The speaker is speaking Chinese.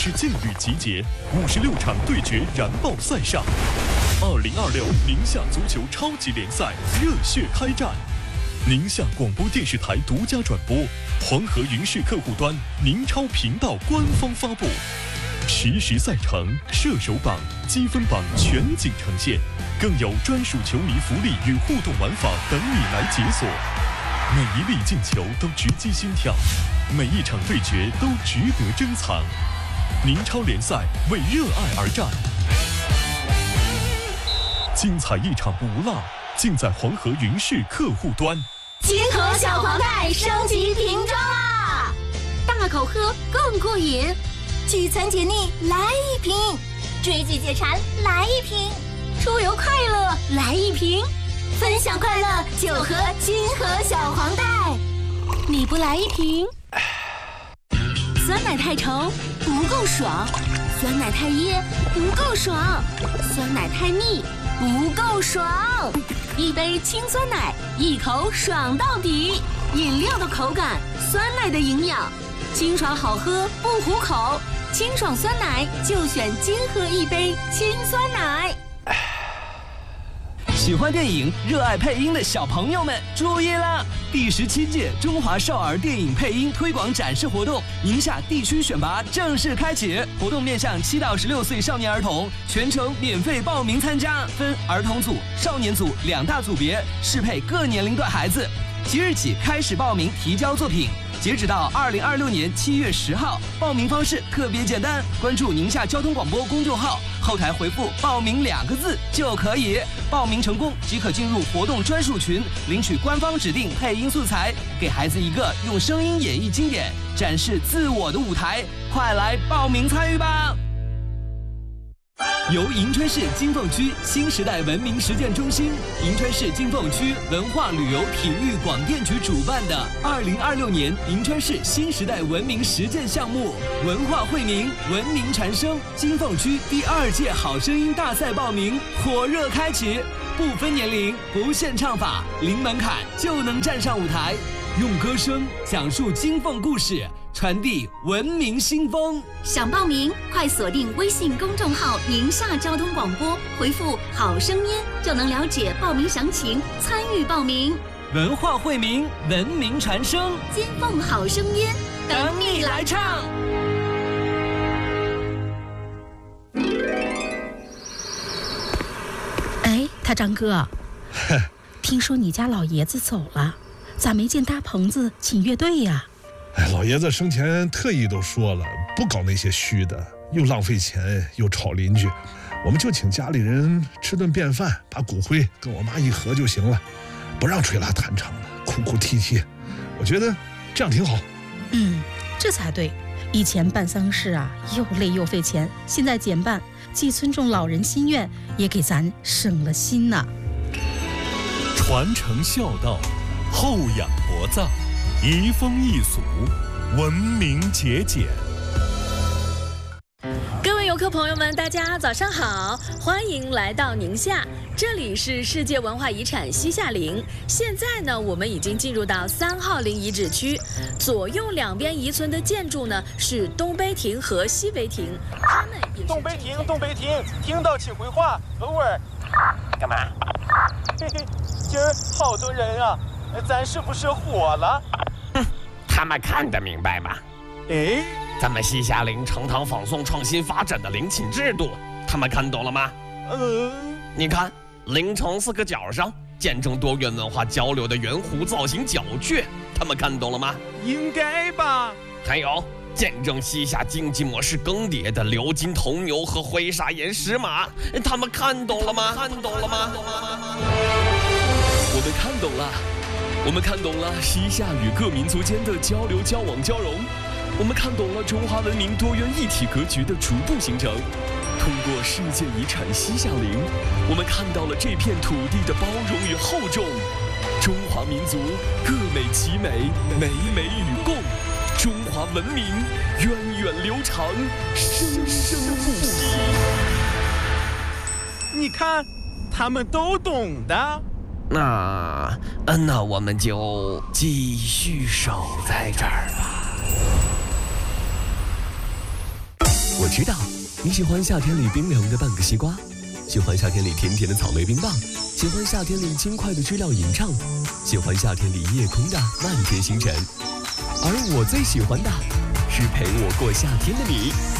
之劲旅集结，56场对决燃爆赛上。2026宁夏足球超级联赛热血开战，宁夏广播电视台独家转播，黄河云视客户端、宁超频道官方发布。实时赛程、射手榜、积分榜全景呈现，更有专属球迷福利与互动玩法等你来解锁。每一粒进球都直击心跳，每一场对决都值得珍藏。宁超联赛为热爱而战，精彩一场不落，尽在黄河云视客户端。 金河小黄袋升级瓶装啦！大口喝更过瘾，聚餐解腻来一瓶，追剧解馋来一瓶，出游快乐来一瓶，分享快乐就喝金河小黄袋。你不来一瓶？酸奶太稠不够爽，酸奶太噎不够爽，酸奶太腻不够爽。一杯清酸奶，一口爽到底。饮料的口感，酸奶的营养，清爽好喝不糊口。清爽酸奶就选金河一杯清酸奶。 喜欢电影、热爱配音的小朋友们注意了！第17届中华少儿电影配音推广展示活动宁夏地区选拔正式开启，活动面向7到16岁少年儿童，全程免费报名参加，分儿童组、少年组2大组别，适配各年龄段孩子。即日起开始报名提交作品。截止到2026年7月10号，报名方式特别简单，关注宁夏交通广播公众号，后台回复“报名”2个字就可以。报名成功即可进入活动专属群，领取官方指定配音素材，给孩子一个用声音演绎经典、展示自我的舞台。快来报名参与吧！由银川市金凤区新时代文明实践中心、银川市金凤区文化旅游体育广电局主办的2026年银川市新时代文明实践项目“文化惠民，文明传声”金凤区第2届好声音大赛报名火热开启，不分年龄，不限唱法，零门槛就能站上舞台，用歌声讲述金凤故事，传递文明新风。 想报名，快锁定微信公众号“宁夏交通广播”，回复“好声音”就能了解报名详情，参与报名。 文化惠民，文明传声， 金凤好声音， 等你来唱。 哎，他张哥，听说你家老爷子走了，咋没见搭棚子请乐队呀？ 哎，老爷子生前特意都说了，不搞那些虚的，又浪费钱又吵邻居，我们就请家里人吃顿便饭，把骨灰跟我妈一合就行了，不让吹拉弹唱的，哭哭啼啼，我觉得这样挺好。 这才对。以前办丧事啊，又累又费钱，现在减半，既尊重老人心愿，也给咱省了心呢。 传承孝道，厚养薄葬，移风易俗，文明节俭。 各位游客朋友们，大家早上好，欢迎来到宁夏，这里是世界文化遗产西夏陵。现在呢，我们已经进入到3号陵遗址区，左右两边遗存的建筑呢是东碑亭和西碑亭，它们也是东碑亭，东碑亭，听到请回话。over。干嘛？嘿嘿，今儿好多人啊，咱是不是火了？ 哼，他们看得明白吗？ 哎， 咱们西夏陵呈堂仿宋创新发展的陵寝制度，他们看懂了吗？你看，陵城4个角上见证多元文化交流的圆弧造型角阙，他们看懂了吗？ 应该吧。 还有见证西夏经济模式更迭的鎏金铜牛和灰砂岩石马，他们看懂了吗？看懂了吗？ 我们看懂了，我们看懂了西夏与各民族间的交流、交往、交融，我们看懂了中华文明多元一体格局的逐步形成。通过世界遗产西夏陵，我们看到了这片土地的包容与厚重，中华民族各美其美，美美与共，中华文明源远流长，生生不息。 你看，他们都懂的。 那我们就继续守在这儿吧。 知道你喜欢夏天里冰凉的半个西瓜，喜欢夏天里甜甜的草莓冰棒，喜欢夏天里轻快的知了吟唱，喜欢夏天里夜空的漫天星辰。而我最喜欢的是陪我过夏天的你。